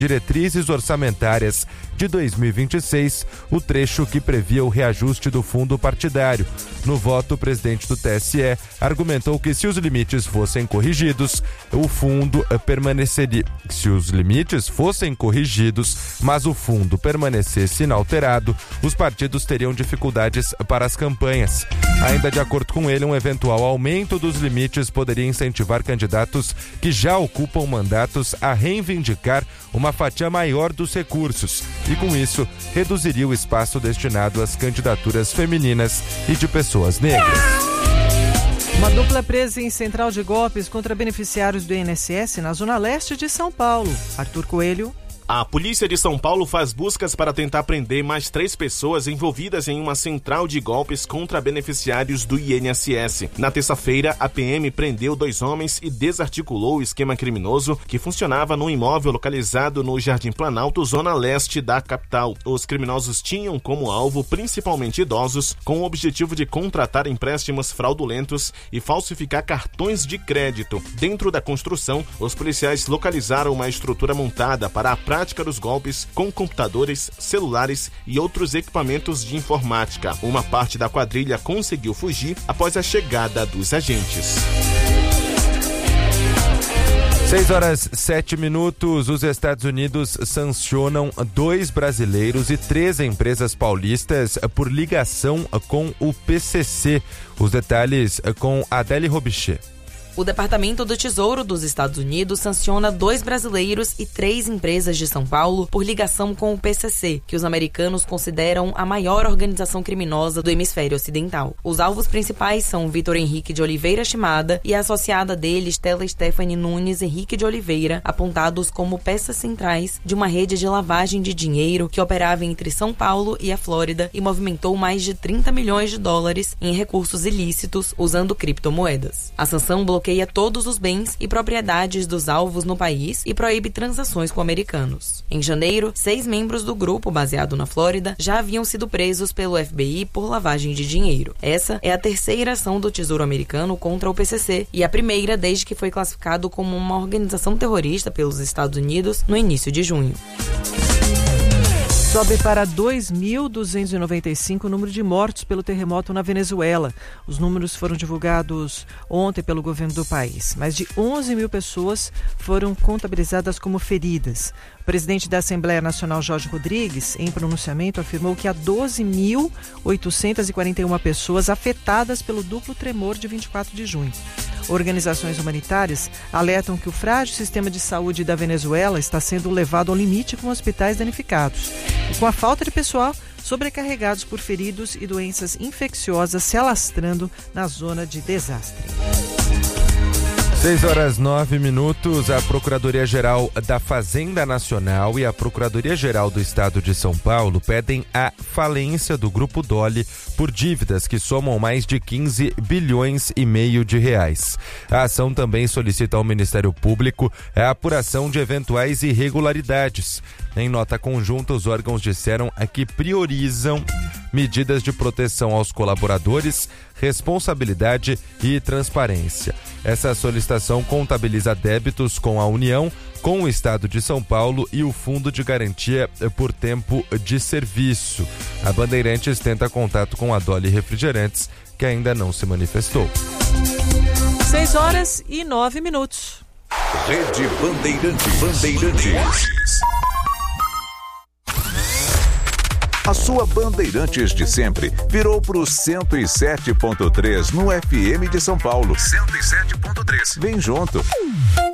diretrizes orçamentárias de 2026, o trecho que previa o reajuste do fundo partidário. No voto, o presidente do TSE argumentou que se os limites fossem corrigidos, o fundo permaneceria. Se os limites fossem corrigidos, mas o fundo permanecesse inalterado, os partidos teriam dificuldades para as campanhas. Ainda de acordo com ele, um eventual aumento dos limites poderia incentivar candidatos que já ocupam mandatos a reivindicar uma fatia maior dos recursos e, com isso, reduziria o espaço destinado às candidaturas femininas e de pessoas negras. Uma dupla é presa em central de golpes contra beneficiários do INSS na zona leste de São Paulo. Arthur Coelho. A polícia de São Paulo faz buscas para tentar prender mais 3 pessoas envolvidas em uma central de golpes contra beneficiários do INSS. Na terça-feira, a PM prendeu 2 homens e desarticulou o esquema criminoso que funcionava num imóvel localizado no Jardim Planalto, zona leste da capital. Os criminosos tinham como alvo principalmente idosos, com o objetivo de contratar empréstimos fraudulentos e falsificar cartões de crédito. Dentro da construção, os policiais localizaram uma estrutura montada para a prática dos golpes com computadores, celulares e outros equipamentos de informática. Uma parte da quadrilha conseguiu fugir após a chegada dos agentes. 6h07. Os Estados Unidos sancionam 2 brasileiros e 3 empresas paulistas por ligação com o PCC. Os detalhes com Adele Robichê. O Departamento do Tesouro dos Estados Unidos sanciona 2 brasileiros e 3 empresas de São Paulo por ligação com o PCC, que os americanos consideram a maior organização criminosa do hemisfério ocidental. Os alvos principais são Vitor Henrique de Oliveira Shimada e a associada dele, Stella Stephanie Nunes Henrique de Oliveira, apontados como peças centrais de uma rede de lavagem de dinheiro que operava entre São Paulo e a Flórida e movimentou mais de 30 milhões de dólares em recursos ilícitos usando criptomoedas. A sanção bloqueia todos os bens e propriedades dos alvos no país e proíbe transações com americanos. Em janeiro, 6 membros do grupo, baseado na Flórida, já haviam sido presos pelo FBI por lavagem de dinheiro. Essa é a 3ª ação do Tesouro americano contra o PCC e a primeira desde que foi classificado como uma organização terrorista pelos Estados Unidos no início de junho. Sobe para 2.295 o número de mortos pelo terremoto na Venezuela. Os números foram divulgados ontem pelo governo do país. Mais de 11 mil pessoas foram contabilizadas como feridas. O presidente da Assembleia Nacional, Jorge Rodrigues, em pronunciamento, afirmou que há 12.841 pessoas afetadas pelo duplo tremor de 24 de junho. Organizações humanitárias alertam que o frágil sistema de saúde da Venezuela está sendo levado ao limite com hospitais danificados. E com a falta de pessoal, sobrecarregados por feridos e doenças infecciosas se alastrando na zona de desastre. 6h09. A Procuradoria-Geral da Fazenda Nacional e a Procuradoria-Geral do Estado de São Paulo pedem a falência do Grupo Dole por dívidas que somam mais de 15 bilhões e meio de reais. A ação também solicita ao Ministério Público a apuração de eventuais irregularidades. Em nota conjunta, os órgãos disseram que priorizam medidas de proteção aos colaboradores, responsabilidade e transparência. Essa solicitação contabiliza débitos com a União, com o Estado de São Paulo e o Fundo de Garantia por Tempo de Serviço. A Bandeirantes tenta contato com a Dole Refrigerantes, que ainda não se manifestou. 6h09. Rede Bandeirantes. A sua Bandeirantes de sempre virou pro 107.3 no FM de São Paulo. 107.3. Vem junto.